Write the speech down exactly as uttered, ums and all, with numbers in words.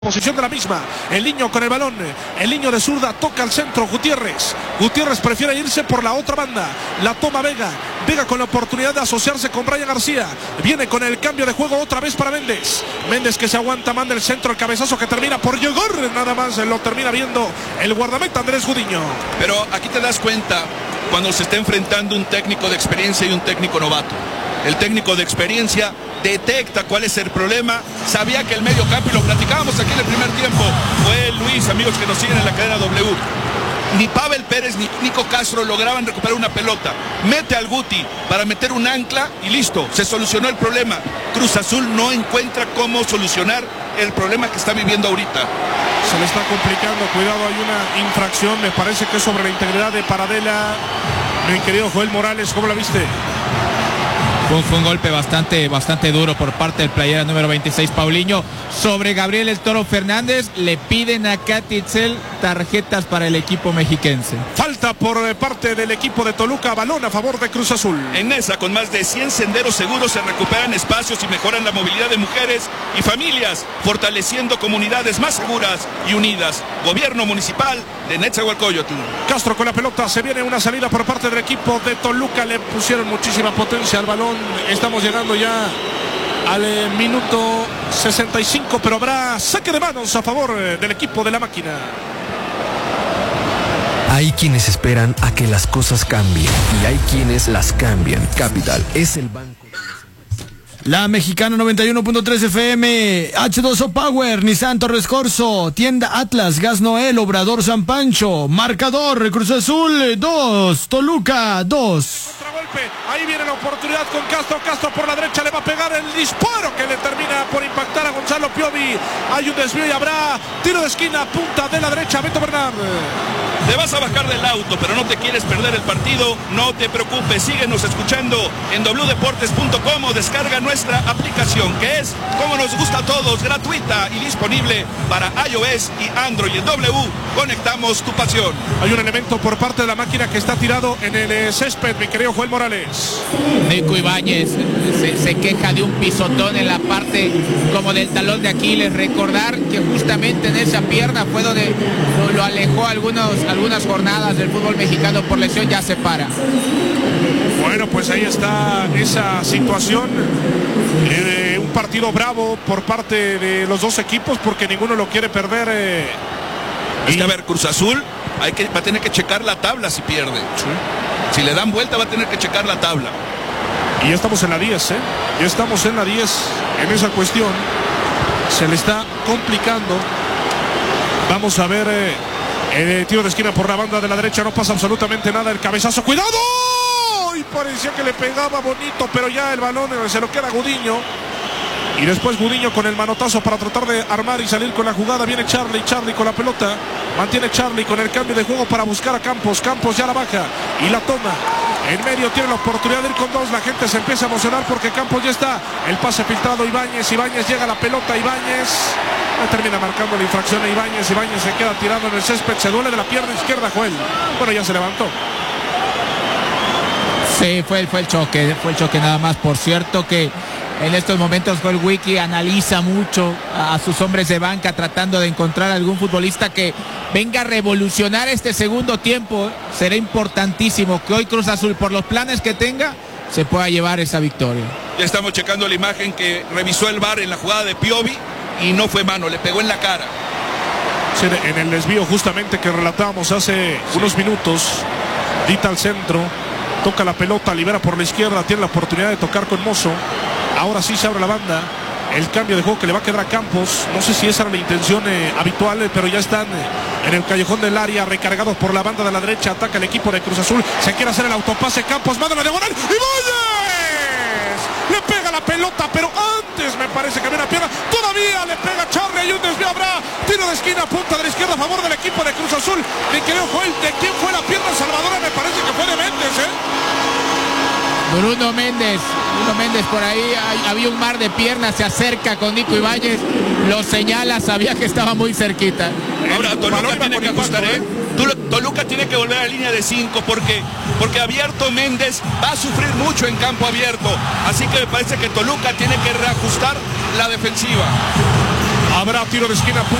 Posición de la misma, el niño con el balón, el niño de zurda toca al centro, Gutiérrez, Gutiérrez prefiere irse por la otra banda, la toma Vega, Vega con la oportunidad de asociarse con Brian García, viene con el cambio de juego otra vez para Méndez, Méndez que se aguanta, manda el centro, el cabezazo que termina por llegar, nada más lo termina viendo el guardameta Andrés Gudiño. Pero aquí te das cuenta cuando se está enfrentando un técnico de experiencia y un técnico novato. El técnico de experiencia detecta cuál es el problema, sabía que el medio campo, y lo platicábamos aquí en el primer tiempo, fue Luis, amigos que nos siguen en la cadena W. Ni Pavel Pérez ni Nico Castro lograban recuperar una pelota. Mete al Guti para meter un ancla y listo, se solucionó el problema. Cruz Azul no encuentra cómo solucionar el problema que está viviendo ahorita. Se le está complicando, cuidado, hay una infracción, me parece que es sobre la integridad de Paradela. Mi querido Joel Morales, ¿cómo la viste? Fue, fue un golpe bastante, bastante duro por parte del playera número veintiséis, Paulinho, sobre Gabriel El Toro Fernández. Le piden a Catitzel tarjetas para el equipo mexiquense. Falta por parte del equipo de Toluca, balón a favor de Cruz Azul. En esa, con más de cien senderos seguros, se recuperan espacios y mejoran la movilidad de mujeres y familias, fortaleciendo comunidades más seguras y unidas. Gobierno municipal de Netzahualcóyotl. Castro con la pelota, se viene una salida por parte del equipo de Toluca, le pusieron muchísima potencia al balón. Estamos llegando ya al eh, minuto sesenta y cinco, pero habrá saque de manos a favor eh, del equipo de la máquina. Hay quienes esperan a que las cosas cambien y hay quienes las cambian. Capital es el banco. La Mexicana noventa y uno punto tres F M, H dos O Power, Nissan Torres Corso, Tienda Atlas, Gas Noel, Obrador San Pancho, marcador Cruz Azul dos, Toluca dos. Contragolpe, ahí viene la oportunidad con Castro, Castro por la derecha le va a pegar el disparo que le termina por impactar a Gonzalo Piovi. Hay un desvío y habrá tiro de esquina, punta de la derecha, Beto Bernard. Te vas a bajar del auto, pero no te quieres perder el partido, no te preocupes, síguenos escuchando en doble u deportes punto com o descarga nuestra aplicación, que es, como nos gusta a todos, gratuita y disponible para iOS y Android. En W, conectamos tu pasión. Hay un elemento por parte de la máquina que está tirado en el eh, césped, mi querido Joel Morales. Nico Ibáñez se, se queja de un pisotón en la parte como del talón de Aquiles. Recordar que justamente en esa pierna fue donde lo, lo alejó algunos algunas jornadas del fútbol mexicano por lesión, ya se para. Bueno, pues ahí está esa situación, eh, un partido bravo por parte de los dos equipos porque ninguno lo quiere perder. Eh, es y... que a ver, Cruz Azul hay que, va a tener que checar la tabla si pierde. Sí. Si le dan vuelta va a tener que checar la tabla. Y ya estamos en la diez, ¿eh? Ya estamos en la diez en esa cuestión. Se le está complicando. Vamos a ver... Eh, El tiro de esquina por la banda de la derecha, no pasa absolutamente nada, el cabezazo, ¡cuidado! Y parecía que le pegaba bonito, pero ya el balón se lo queda Gudiño. Y después Gudiño con el manotazo para tratar de armar y salir con la jugada. Viene Charlie, Charlie con la pelota. Mantiene Charlie con el cambio de juego para buscar a Campos. Campos ya la baja y la toma. En medio tiene la oportunidad de ir con dos. La gente se empieza a emocionar porque Campos ya está. El pase filtrado, Ibáñez. Ibáñez llega a la pelota, Ibáñez. No termina marcando la infracción a Ibáñez. Ibáñez se queda tirado en el césped. Se duele de la pierna izquierda, Joel. Bueno, ya se levantó. Sí, fue, fue el choque. Fue el choque nada más. Por cierto que en estos momentos Joel Wiki analiza mucho a sus hombres de banca tratando de encontrar algún futbolista que venga a revolucionar este segundo tiempo. Será importantísimo que hoy Cruz Azul, por los planes que tenga, se pueda llevar esa victoria. Ya estamos checando la imagen que revisó el V A R en la jugada de Piovi y no fue mano, le pegó en la cara. Sí, en el desvío justamente que relatábamos hace sí. unos minutos, Dita al centro, toca la pelota, libera por la izquierda, tiene la oportunidad de tocar con Mozo. Ahora sí se abre la banda. El cambio de juego que le va a quedar a Campos. No sé si esa era la intención eh, habitual, eh, pero ya están eh, en el callejón del área, recargados por la banda de la derecha. Ataca el equipo de Cruz Azul. Se quiere hacer el autopase. Campos manda la diagonal. ¡Ibáñez! Le pega la pelota, pero antes me parece que viene a pierna. Todavía le pega Charlie. Y un desvío habrá. Tiro de esquina, punta de la izquierda a favor del equipo de Cruz Azul. Mi querido Joel, ¿de quién fue la pierna salvadora? Me parece que fue de Méndez, ¿eh? Bruno Méndez, Bruno Méndez por ahí, hay, había un mar de piernas, se acerca con Nico Ibáñez, lo señala, sabía que estaba muy cerquita. Ahora Toluca tiene que ajustar, ¿eh? Toluca tiene que volver a la línea de cinco porque, porque abierto Méndez va a sufrir mucho en campo abierto, así que me parece que Toluca tiene que reajustar la defensiva. Habrá tiro de esquina.